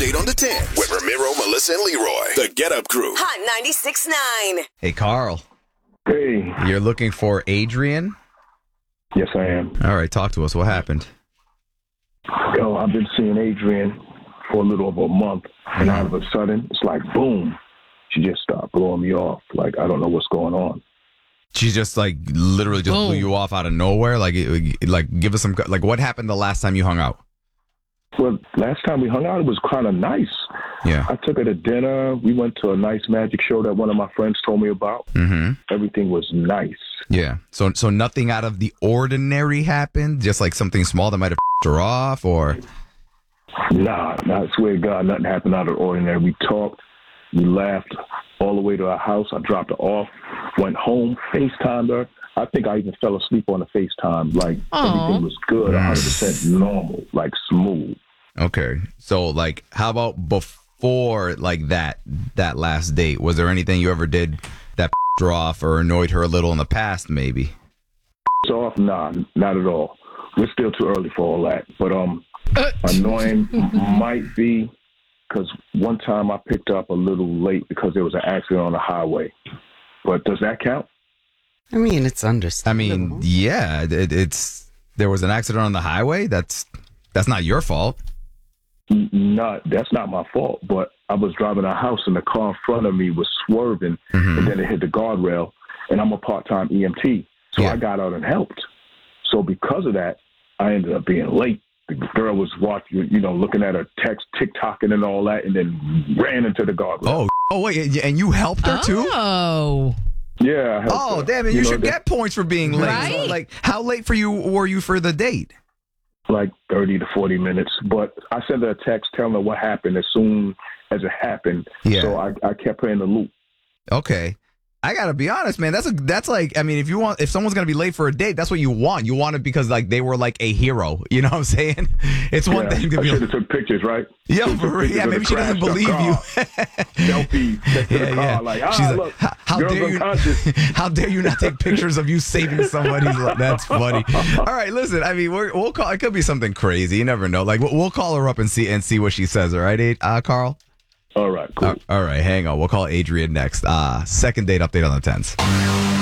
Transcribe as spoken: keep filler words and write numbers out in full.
update on the tens with Ramiro, Melissa, and Leroy. The Get Up Crew. Hot ninety-six point nine. Hey, Carl. Hey. You're looking for Adrian? Yes, I am. All right, talk to us. What happened? Yo, I've been seeing Adrian for a little over a month, and all of a sudden, it's like, boom, she just started blowing me off. Like, I don't know what's going on. She just, like, literally just Boom. blew you off out of nowhere? Like, it- like, give us some, like, what happened the last time you hung out? Well, last time we hung out, it was kind of nice. Yeah. I took her to dinner. We went to a nice magic show that one of my friends told me about. Mm-hmm. Everything was nice. Yeah. So, so nothing out of the ordinary happened? Just, like, something small that might have her off, or? Nah, nah, I swear to God, nothing happened out of the ordinary. We talked. We laughed all the way to our house. I dropped her off, went home, FaceTimed her. I think I even fell asleep on the FaceTime. Like, Aw. everything was good, one hundred percent normal, like smooth. Okay. So, like, how about before, like, that that last date? Was there anything you ever did that her off or annoyed her a little in the past, maybe? So off, nah, not at all. We're still too early for all that. But um, annoying might be because one time I picked up a little late because there was an accident on the highway. But does that count? I mean, it's I understandable. mean, yeah, it, it's there was an accident on the highway. That's that's not your fault. N- Not that's not my fault. But I was driving a house and the car in front of me was swerving, Mhm. and then it hit the guardrail. And I'm a part-time E M T, so Yeah. I got out and helped. So because of that, I ended up being late. The girl was watching, you know, looking at her text, TikToking and all that, and then ran into the guardrail. Oh, oh wait, and you helped her too? Oh. Yeah. I helped Oh, her. damn it! You, know, should that- get points for being late. Right? So, like, how late for you were you for the date? like thirty to forty minutes. But I sent her a text telling her what happened as soon as it happened. Yeah. So I, I kept her in the loop. Okay. I gotta be honest, man. That's a that's like I mean, if you want, if someone's gonna be late for a date, that's what you want. You want it because like they were like a hero. You know what I'm saying? It's one Yeah, thing to I be should like, have took pictures, right? yeah, Took for real. pictures Yeah, of maybe the she doesn't crashed up believe car. you. Selfie next to Yeah, the car, yeah. like, ah, She's like, look, how, how girl's dare you? unconscious. How dare you not take pictures of you saving somebody's life? That's funny. All right, listen. I mean, we're, we'll call. It could be something crazy. You never know. Like we'll, we'll call her up and see and see what she says. All right, uh, Carl. All right, cool. Uh, all right, hang on. We'll call Adrian next. Uh, second date update on the tens.